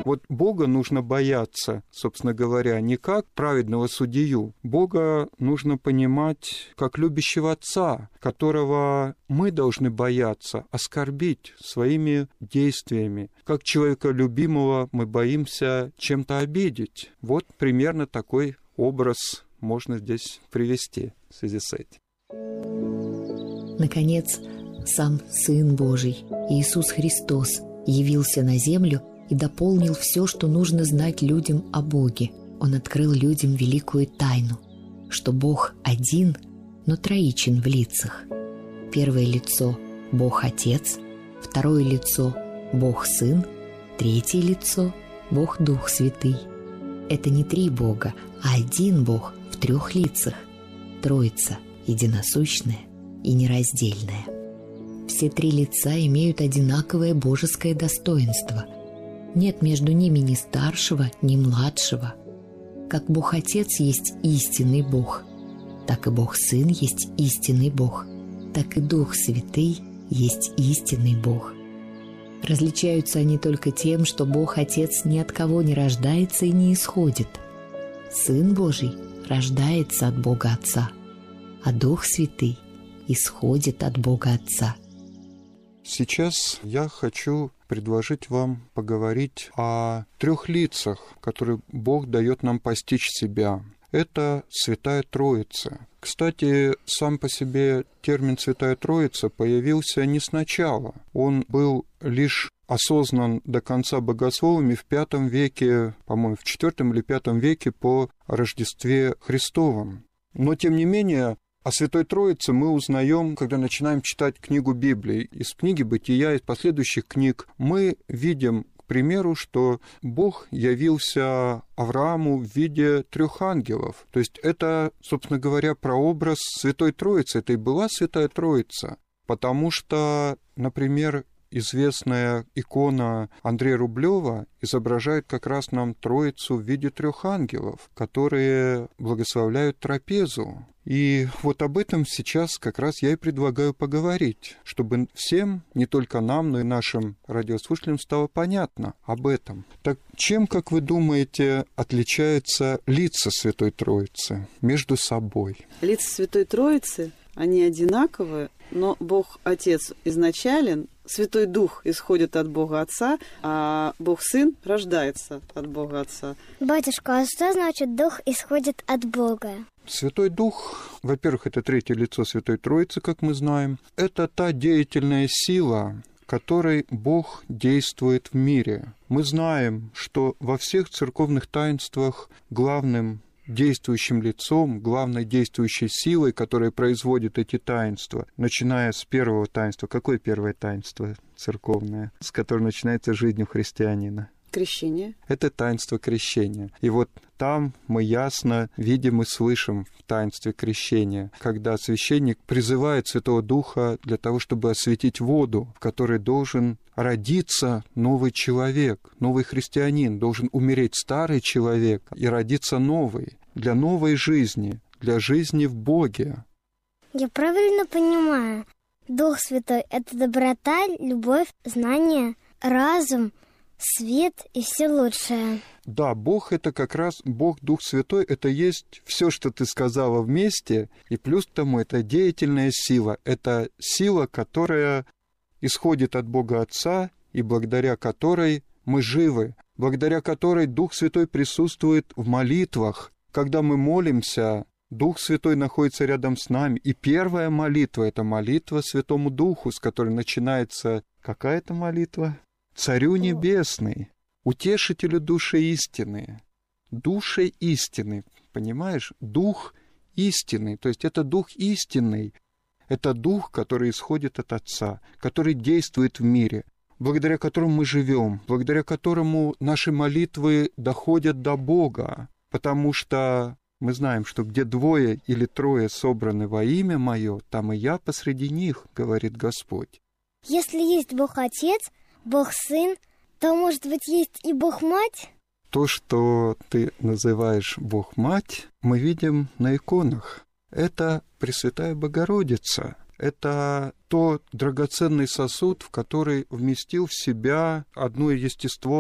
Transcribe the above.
Вот Бога нужно бояться, собственно говоря, не как праведного судью. Бога нужно понимать как любящего Отца, которого мы должны бояться, оскорбить своими действиями. Как человека любимого мы боимся чем-то обидеть. Вот примерно такой образ можно здесь привести в связи с этим. Наконец, сам Сын Божий, Иисус Христос, явился на землю и дополнил все, что нужно знать людям о Боге. Он открыл людям великую тайну, что Бог один, но троичен в лицах. Первое лицо – Бог Отец, второе лицо – Бог Сын, третье лицо – Бог Дух Святый. Это не три Бога, а один Бог в трех лицах. Троица единосущная и нераздельная. Все три лица имеют одинаковое божеское достоинство. Нет между ними ни старшего, ни младшего. Как Бог Отец есть истинный Бог, так и Бог Сын есть истинный Бог, так и Дух Святый есть истинный Бог. Различаются они только тем, что Бог Отец ни от кого не рождается и не исходит. Сын Божий рождается от Бога Отца, а Дух Святый исходит от Бога Отца. Сейчас я хочу предложить вам поговорить о трех лицах, которые Бог дает нам постичь себя. Это Святая Троица. Кстати, сам по себе термин «Святая Троица» появился не сначала. Он был лишь осознан до конца богословами в V веке, по-моему, в IV или V веке по Рождестве Христовом. Но, тем не менее, о Святой Троице мы узнаем, когда начинаем читать книгу Библии. Из книги Бытия, из последующих книг мы видим, к примеру, что Бог явился Аврааму в виде трех ангелов. То есть это, собственно говоря, прообраз Святой Троицы. Это и была Святая Троица, потому что, например, известная икона Андрея Рублева изображает как раз нам Троицу в виде трех ангелов, которые благословляют трапезу. И вот об этом сейчас как раз я и предлагаю поговорить, чтобы всем, не только нам, но и нашим радиослушателям стало понятно об этом. Так чем, как вы думаете, отличаются лица Святой Троицы между собой? Лица Святой Троицы, они одинаковые, но Бог Отец изначален, Святой Дух исходит от Бога Отца, а Бог Сын рождается от Бога Отца. Батюшка, а что значит Дух исходит от Бога? Святой Дух, во-первых, это третье лицо Святой Троицы, как мы знаем. Это та деятельная сила, которой Бог действует в мире. Мы знаем, что во всех церковных таинствах главным действующим лицом, главной действующей силой, которая производит эти таинства, начиная с первого таинства. Какое первое таинство церковное, с которого начинается жизнь у христианина? Крещение. Это таинство крещения. И вот там мы ясно видим и слышим в таинстве крещения, когда священник призывает Святого Духа для того, чтобы осветить воду, в которой должен родиться новый человек, новый христианин, должен умереть старый человек и родиться новый, для новой жизни, для жизни в Боге. Я правильно понимаю? Дух Святой — это доброта, любовь, знание, разум, свет и все лучшее. Да, Бог — это как раз, Бог, Дух Святой — это есть все, что ты сказала вместе, и плюс к тому это деятельная сила, это сила, которая исходит от Бога Отца, и благодаря которой мы живы, благодаря которой Дух Святой присутствует в молитвах. Когда мы молимся, Дух Святой находится рядом с нами, и первая молитва — это молитва Святому Духу, с которой начинается какая-то молитва? Царю Небесный, Утешителю души истины, душе истины, понимаешь? Дух истины, то есть это Дух истинный, это Дух, который исходит от Отца, который действует в мире, благодаря которому мы живем, благодаря которому наши молитвы доходят до Бога, потому что мы знаем, что где двое или трое собраны во имя Мое, там и я посреди них, говорит Господь. Если есть Бог Отец, Бог Сын, то, может быть, есть и Бог Мать? То, что ты называешь Бог Мать, мы видим на иконах. Это Пресвятая Богородица. Это тот драгоценный сосуд, в который вместил в себя одно естество